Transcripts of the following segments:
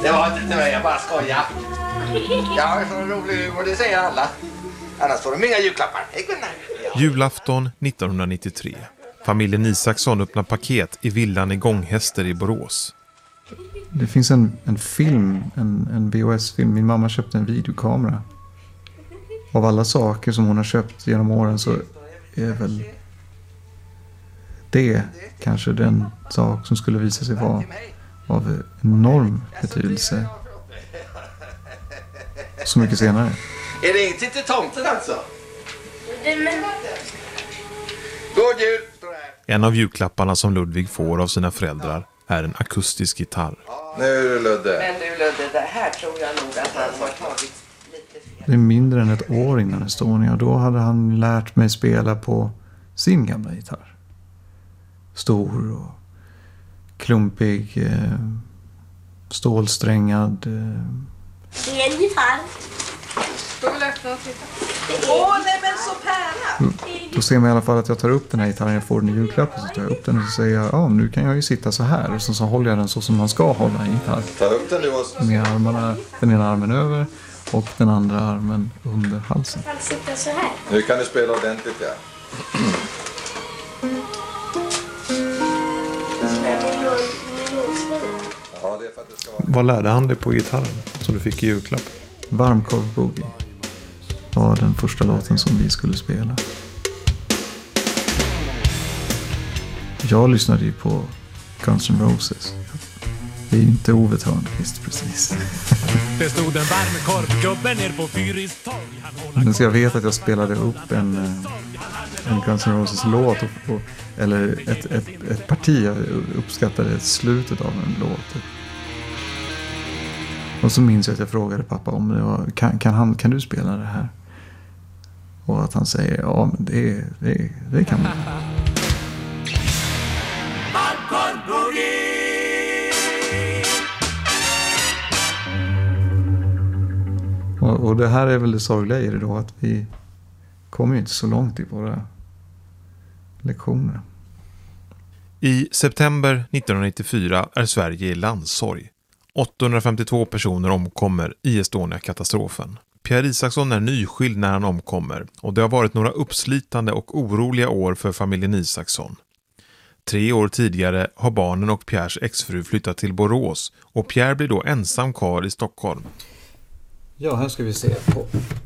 Det var inte till mig, jag bara skojar. Jag har så rolig humor, det säger alla. Annars får de inga julklappar. Julafton 1993. Familjen Isaksson öppnar paket i villan i Gånghäster i Borås. Det finns en film, en VHS-film. Min mamma köpte en videokamera. Av alla saker som hon har köpt genom åren så är väl det kanske den sak som skulle visa sig vara av enorm betydelse så mycket senare. Är det inte till tomten alltså? God jul! En av julklapparna som Ludvig får av sina föräldrar är en akustisk gitarr. Nu är det Ludde. Men du Ludde, det här tror jag nog att han har tagit lite fel. Det är mindre än ett år innan Estonia och då hade han lärt mig spela på sin gamla gitarr. Stor och klumpig, stålsträngad. Det är en gitarr. Ska vi öppna och titta? Åh, nej men så pära! Då ser man i alla fall att jag tar upp den här gitarren, jag får den i julklapp och så tar jag upp den och så säger jag, ja nu kan jag ju sitta så här. Och så håller jag den så som man ska hålla en gitarr. Ta upp den du Med armarna, den ena armen över och den andra armen under halsen. Jag kan sitta så här. Nu kan du spela ordentligt, ja. Ja, det är för att det ska vara... Vad lärde han dig på gitarren som du fick i julklapp? Varmkorv Boogie var den första låten som vi skulle spela. Jag lyssnade ju på Guns N' Roses. Det är ju inte Ove Thörnqvist precis. Det stod en varmkorvgubbe ner på Fyris torg. Men så jag vet att jag spelade upp en Guns N' Roses låt eller ett parti. Jag uppskattade slutet av en låt. Och så minns jag att jag frågade pappa om det var, kan du spela det här? Och att han säger ja men det kan man. Och det här är väl det sorgliga i det då, att vi kommer ju inte så långt i våra lektioner. I september 1994 är Sverige i landssorg. 852 personer omkommer i Estonia-katastrofen. Pierre Isaksson är nyskild när han omkommer och det har varit några uppslitande och oroliga år för familjen Isaksson. 3 år tidigare har barnen och Pierres exfru flyttat till Borås och Pierre blir då ensam kvar i Stockholm. Ja, här ska vi se på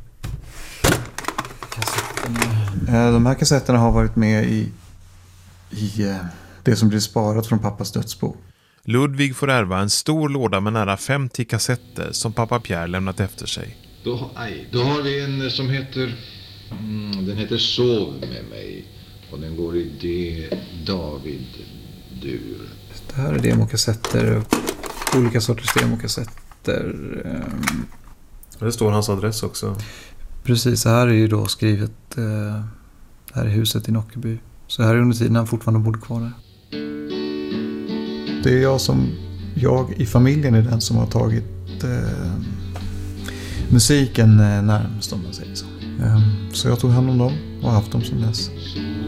kassetterna. De här kassetterna har varit med i det som blir sparat från pappas dödsbo. Ludvig får ärva en stor låda med nära 50 kassetter som pappa Pierre lämnat efter sig. Då har vi en som heter den heter Sov med mig och den går i David dur. Det här är demokassetter, olika sorters demokassetter. Det står hans adress också. Precis, så här är ju då skrivet här är huset i Nockeby. Så här är under tiden han fortfarande bodde kvar där. Det är jag i familjen är den som har tagit musiken närmast om man säger så. Så jag tog hand om dem och haft dem som dess.